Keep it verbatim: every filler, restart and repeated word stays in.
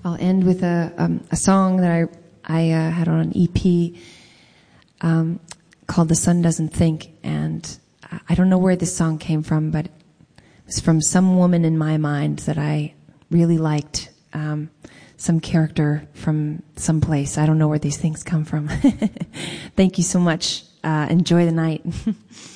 I'll end with a um, a song that I I uh, had on an E P um, called "The Sun Doesn't Think," and I don't know where this song came from, but it was from some woman in my mind that I really liked, um, some character from some place. I don't know where these things come from. Thank you so much. Uh, enjoy the night.